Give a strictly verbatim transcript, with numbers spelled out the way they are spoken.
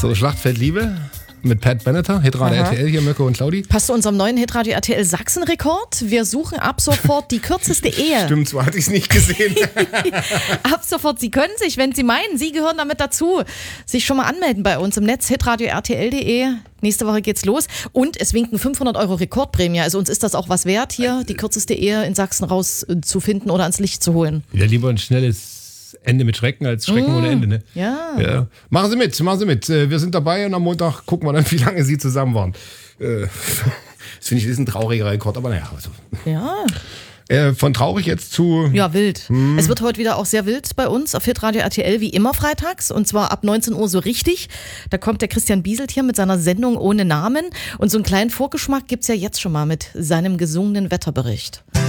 So, Schlachtfeld Liebe mit Pat Benatar, Hitradio R T L hier, Mirko und Claudi. Passt zu unserem neuen Hitradio R T L Sachsen-Rekord. Wir suchen ab sofort die kürzeste Ehe. Stimmt, so hatte ich es nicht gesehen. Ab sofort, Sie können sich, wenn Sie meinen, Sie gehören damit dazu, sich schon mal anmelden bei uns im Netz, hitradio R T L punkt de. Nächste Woche geht's los und es winken fünfhundert Euro Rekordprämie. Also uns ist das auch was wert, hier die kürzeste Ehe in Sachsen rauszufinden oder ans Licht zu holen. Wieder lieber ein schnelles Ende mit Schrecken als Schrecken mmh, ohne Ende, ne? Ja. ja. Machen Sie mit, machen Sie mit. Wir sind dabei und am Montag gucken wir dann, wie lange Sie zusammen waren. Das finde ich, das ist ein trauriger Rekord, aber naja. Also. Ja. Äh, von traurig jetzt zu... Ja, wild. Hm. Es wird heute wieder auch sehr wild bei uns auf Hitradio R T L, wie immer freitags. Und zwar ab neunzehn Uhr so richtig. Da kommt der Christian Bieselt hier mit seiner Sendung ohne Namen. Und so einen kleinen Vorgeschmack gibt's ja jetzt schon mal mit seinem gesungenen Wetterbericht.